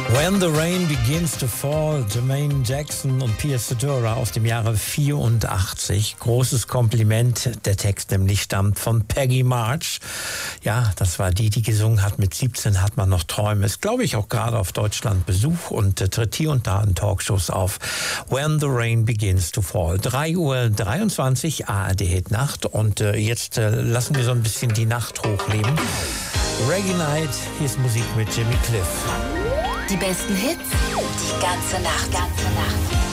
When the Rain Begins to Fall, Jermaine Jackson und Pia Zadora aus dem Jahre 84. Großes Kompliment. Der Text nämlich stammt von Peggy March. Ja, das war die gesungen hat. Mit 17 hat man noch Träume. Ist, glaube ich, auch gerade auf Deutschland Besuch und tritt hier und da in Talkshows auf. When the Rain Begins to Fall. 3:23 Uhr, ARD Nacht. Und jetzt lassen wir so ein bisschen die Nacht hochleben. Reggae Night, hier ist Musik mit Jimmy Cliff. Die besten Hits, die ganze Nacht.